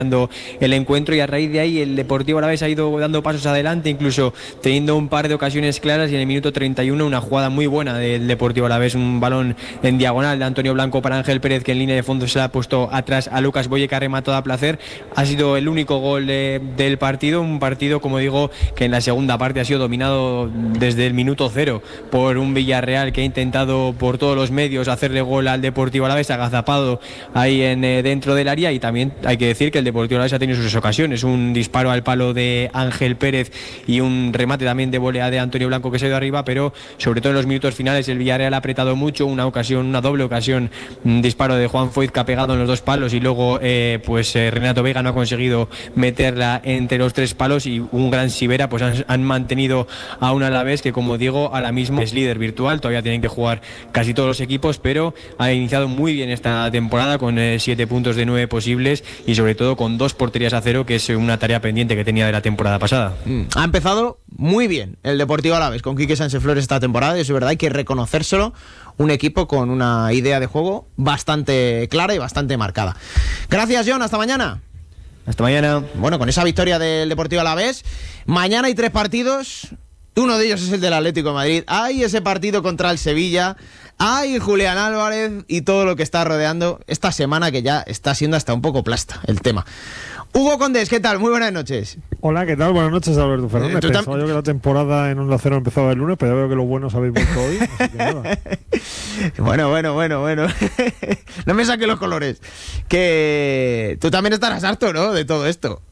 el encuentro, y a raíz de ahí el Deportivo Alavés ha ido dando pasos adelante, incluso teniendo un par de ocasiones claras, y en el minuto 31 una jugada muy buena del Deportivo Alavés, un balón en diagonal de Antonio Blanco para Ángel Pérez, que en línea de fondo se le ha puesto atrás a Lucas Boye, que ha rematado a placer. Ha sido el único gol del partido, un partido, como digo, que en la segunda parte ha sido dominado desde el minuto cero por un Villarreal que ha intentado por todos los medios hacerle gol al Deportivo Alavés, agazapado ahí dentro del área. Y también hay que decir que el Deportivo Alavés ha tenido sus ocasiones, un disparo al palo de Ángel Pérez y un remate también de volea de Antonio Blanco que se ha ido arriba, pero sobre todo en los minutos finales el Villarreal ha apretado mucho. Una doble ocasión, un disparo de Juan Foyt que ha pegado en los dos palos, y luego Renato Vega no ha conseguido meterla entre los tres palos, y un gran Sivera. Pues han mantenido a un Alavés que, como digo, ahora mismo es líder virtual. Todavía tienen que jugar casi todos los equipos, pero ha iniciado muy bien esta temporada con 7 puntos de 9 posibles, y sobre todo con 2 porterías a 0, que es una tarea pendiente que tenía de la temporada pasada. Ha empezado muy bien el Deportivo Alavés con Quique Sánchez Flores esta temporada, y es verdad, hay que reconocérselo. Un equipo con una idea de juego bastante clara y bastante marcada. Gracias, John, hasta mañana. Hasta mañana. Bueno, con esa victoria del Deportivo Alavés, mañana hay 3 partidos. Uno de ellos es el del Atlético de Madrid. Hay ese partido contra el Sevilla. Hay Julián Álvarez y todo lo que está rodeando esta semana, que ya está siendo hasta un poco plasta el tema. Hugo Condés, ¿qué tal? Muy buenas noches. Hola, ¿qué tal? Buenas noches, Alberto Fernández. Pensaba yo que la temporada en Onda Cero empezaba el lunes, pero ya veo que los buenos habéis vuelto hoy, así que nada. Bueno. No me saques los colores. Que tú también estarás harto, ¿no?, de todo esto.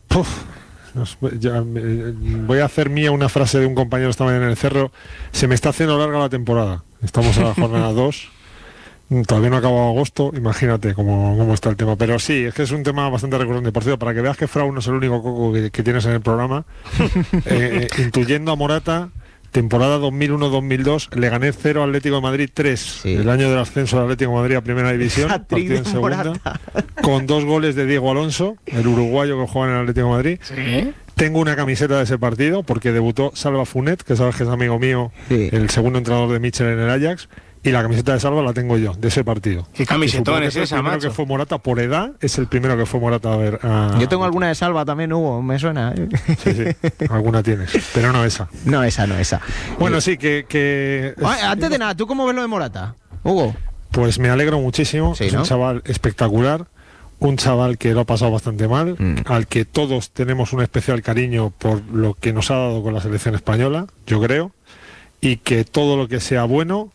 Voy a hacer mía una frase de un compañero esta mañana en el Cerro. Se me está haciendo larga la temporada. Estamos en la jornada 2. Todavía no ha acabado agosto, imagínate cómo está el tema. Pero sí, es que es un tema bastante recurrente. Por cierto, para que veas que Frau no es el único coco que tienes en el programa, intuyendo a Morata, temporada 2001-2002, Leganés 0, Atlético de Madrid 3. Sí. El año del ascenso del Atlético de Madrid a Primera División, partido en segunda, con 2 goles de Diego Alonso, el uruguayo que juega en el Atlético de Madrid. ¿Sí? Tengo una camiseta de ese partido porque debutó Salva Funet, que sabes que es amigo mío, sí, el segundo entrenador de Michel en el Ajax. Y la camiseta de Salva la tengo yo, de ese partido. ¿Qué camisetón es esa, macho? El primero que fue Morata, por edad, es el primero que fue Morata a ver. Yo tengo alguna de Salva también, Hugo, me suena. Sí, alguna tienes, pero no esa. No esa. Bueno, sí, que... Antes de nada, ¿tú cómo ves lo de Morata, Hugo? Pues me alegro muchísimo, sí, es un chaval espectacular, un chaval que lo ha pasado bastante mal, al que todos tenemos un especial cariño por lo que nos ha dado con la selección española, yo creo. Y que todo lo que sea bueno,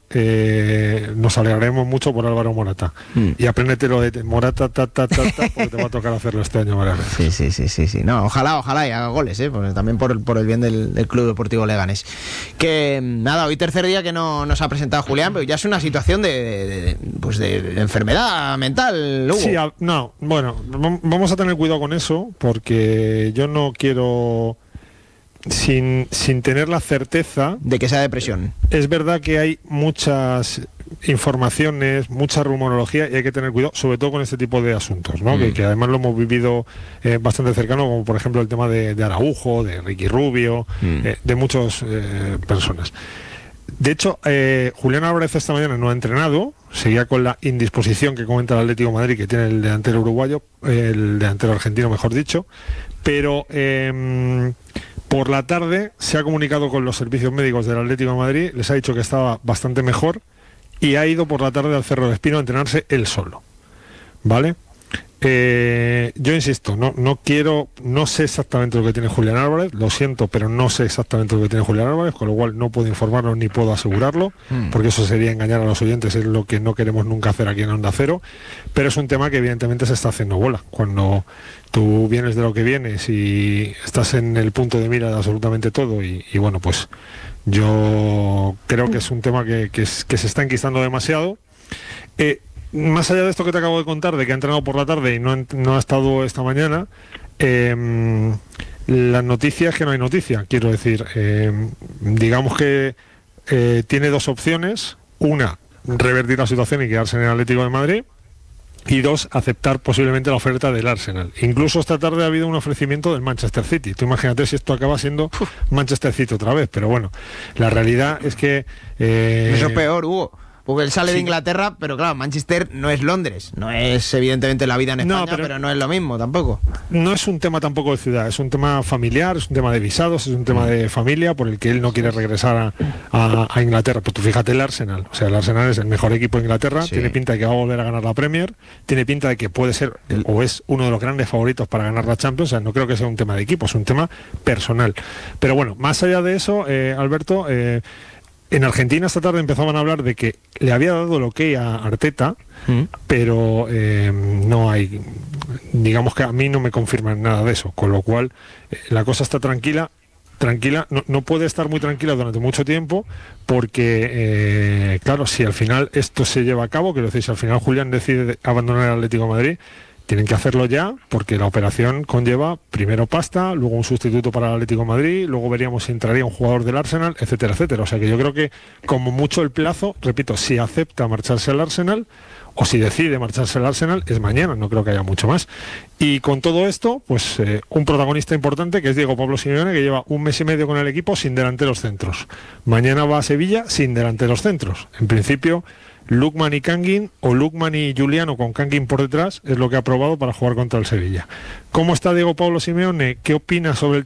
nos alegraremos mucho por Álvaro Morata. Y apréndete lo de Morata, porque te va a tocar hacerlo este año, Mariano. Sí. No, ojalá y haga goles, pues también por el bien del Club Deportivo Leganés. Que nada, hoy tercer día que no nos ha presentado Julián, pero ya es una situación de enfermedad mental, Hugo. Sí, vamos a tener cuidado con eso, porque yo no quiero... Sin tener la certeza de que sea depresión. Es verdad que hay muchas informaciones, mucha rumorología, y hay que tener cuidado, sobre todo con este tipo de asuntos, ¿no? Que además lo hemos vivido bastante cercano, como por ejemplo el tema de Araujo, de Ricky Rubio, de muchas personas. De hecho, Julián Álvarez esta mañana no ha entrenado, seguía con la indisposición que comenta el Atlético de Madrid, que tiene el delantero uruguayo, el delantero argentino, mejor dicho, pero... por la tarde se ha comunicado con los servicios médicos del Atlético de Madrid, les ha dicho que estaba bastante mejor y ha ido por la tarde al Cerro de Espino a entrenarse él solo, ¿vale? Yo insisto, no sé exactamente lo que tiene Julián Álvarez, lo siento, pero no sé exactamente lo que tiene Julián Álvarez, con lo cual no puedo informarlo ni puedo asegurarlo, porque eso sería engañar a los oyentes, es lo que no queremos nunca hacer aquí en Onda Cero, pero es un tema que evidentemente se está haciendo bola. Cuando tú vienes de lo que vienes y estás en el punto de mira de absolutamente todo, y bueno, pues yo creo que es un tema que se está enquistando demasiado. Más allá de esto que te acabo de contar, de que ha entrenado por la tarde y no ha estado esta mañana, la noticia es que no hay noticia. Quiero decir, digamos que tiene 2 opciones. Una, revertir la situación y quedarse en el Atlético de Madrid. Y 2, aceptar posiblemente la oferta del Arsenal. Incluso esta tarde ha habido un ofrecimiento del Manchester City. Tú imagínate si esto acaba siendo Manchester City otra vez. Pero bueno, la realidad es que... Eso es peor, Hugo. porque él sale de Inglaterra, pero claro, Manchester no es Londres, no es evidentemente la vida en España, pero no es lo mismo tampoco. No es un tema tampoco de ciudad, es un tema familiar, es un tema de visados, es un tema de familia por el que él no quiere regresar a Inglaterra. Pues tú fíjate el Arsenal, o sea, el Arsenal es el mejor equipo de Inglaterra, tiene pinta de que va a volver a ganar la Premier, tiene pinta de que puede ser o es uno de los grandes favoritos para ganar la Champions. O sea, no creo que sea un tema de equipo, es un tema personal. Pero bueno, más allá de eso, Alberto, en Argentina esta tarde empezaban a hablar de que le había dado el ok a Arteta, pero no hay, digamos que a mí no me confirman nada de eso, con lo cual la cosa está tranquila, no puede estar muy tranquila durante mucho tiempo, porque claro, si al final esto se lleva a cabo, quiero decir, si al final Julián decide abandonar el Atlético de Madrid, tienen que hacerlo ya, porque la operación conlleva primero pasta, luego un sustituto para el Atlético de Madrid, luego veríamos si entraría un jugador del Arsenal, etcétera, etcétera. O sea que yo creo que como mucho el plazo, repito, si acepta marcharse al Arsenal o si decide marcharse al Arsenal, es mañana, no creo que haya mucho más. Y con todo esto, pues un protagonista importante que es Diego Pablo Simeone, que lleva 1 mes y medio con el equipo sin delanteros centros. Mañana va a Sevilla sin delanteros centros. En principio, Lookman y Kangin, o Lookman y Juliano con Kangin por detrás, es lo que ha probado para jugar contra el Sevilla. ¿Cómo está Diego Pablo Simeone? ¿Qué opina sobre el